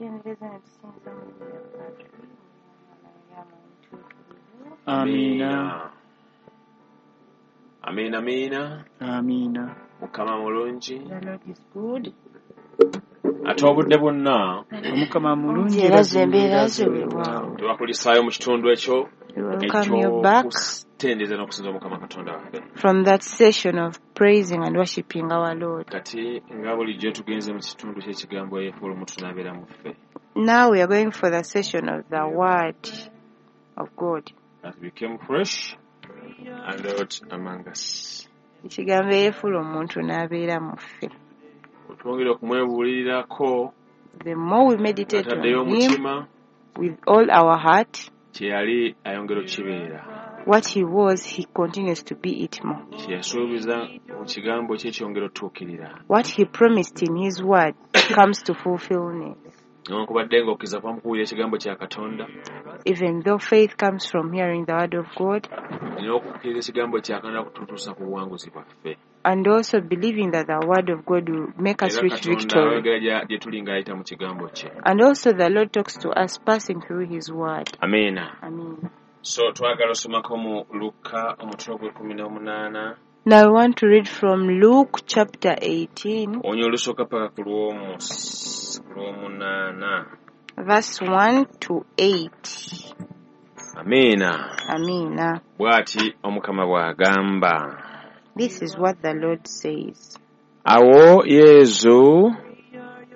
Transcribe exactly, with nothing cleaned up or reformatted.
Amina. Amina, amina. Amina. Mukama mulungi. The Lord is good. Ate obudde bwonna Omukama mulungi Era zembeera ze weewaawo. tubakulisaayo mu kitundu ekyo We welcome you back ekyokutendeeza n'okusinza Mukama Katonda waffe. from that session of praising and worshiping our Lord. Kati nga bulijjo tugenze mu kitundu ky'ekigambo eyeefula omuntu n'abeera mu ffe. Now we are going for the session of the Word of God. That became fresh and out among us. Ekigambo eyeefula omuntu n'abeera mu ffe. Twongere okumwebuulirirako The more we meditate ataddeyo on Him omutima with all our heart, kye yali ayongera okukibeera. what He was, He continues to be it more. Kye yasuubiza mu kigambo kye kyongera otuukirira. What He promised in His Word comes to fulfillment. Newankubadde ng'okkiriza kuba mu kuwulira ekigambo kya Katonda, Even though faith comes from hearing the Word of God, nina okukkiriza ekigambo kya Katonda kututuusa ku buwanguzi bwaffe. and also believing that the Word of God will make us Era reach Katonda victory. ayogera gye- gye tuli ng'ayita mu kigambo kye. And also the Lord talks to us passing through His Word. Amiina. Amen. So twagala osomako mu Luka omutwe gw'ekkumi n'omunaana Now we want to read from Luke chapter eighteen, onyo olusooka paka ku lw'omu ku lw'omunaana. verse one to eight. Amiina. Amen. Bw'ati Omukama bw'agamba. This is what the Lord says. Awo Yesu